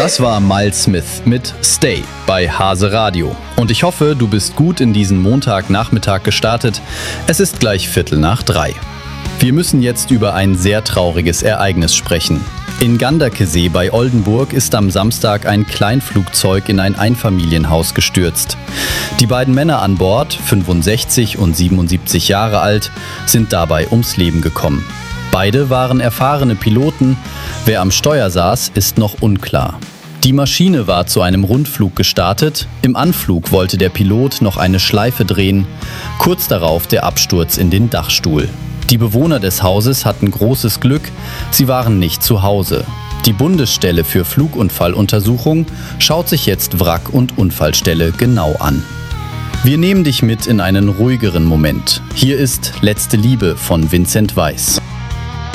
Das war Miles Smith mit Stay bei Hase Radio. Und ich hoffe, du bist gut in diesen Montagnachmittag gestartet. Es ist gleich 2:45. Wir müssen jetzt über ein sehr trauriges Ereignis sprechen. In Ganderkesee bei Oldenburg ist am Samstag ein Kleinflugzeug in ein Einfamilienhaus gestürzt. Die beiden Männer an Bord, 65 und 77 Jahre alt, sind dabei ums Leben gekommen. Beide waren erfahrene Piloten. Wer am Steuer saß, ist noch unklar. Die Maschine war zu einem Rundflug gestartet. Im Anflug wollte der Pilot noch eine Schleife drehen. Kurz darauf der Absturz in den Dachstuhl. Die Bewohner des Hauses hatten großes Glück, sie waren nicht zu Hause. Die Bundesstelle für Flugunfalluntersuchung schaut sich jetzt Wrack- und Unfallstelle genau an. Wir nehmen dich mit in einen ruhigeren Moment. Hier ist Letzte Liebe von Vincent Weiss.